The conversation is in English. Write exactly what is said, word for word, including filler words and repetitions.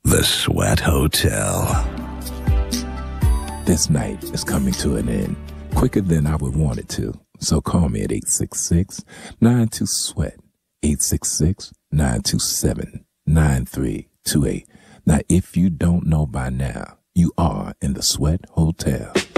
The Sweat Hotel. This night is coming to an end quicker than I would want it to. So call me at eight six six, nine two, sweat, eight six six, nine two seven, nine three two eight. Now, if you don't know by now, you are in the Sweat Hotel.